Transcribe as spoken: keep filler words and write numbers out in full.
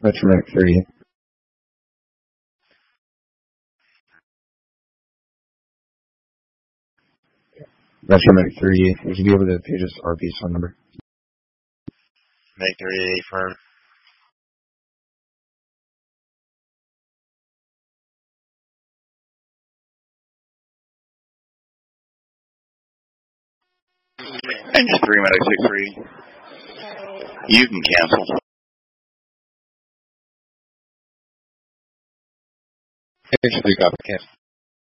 Metro Medic three. Metro Medic three, would you be able to page us R P's phone number? Medic three, firm. Engine three, Medic six three. You can cancel. Engine three, copy, cancel.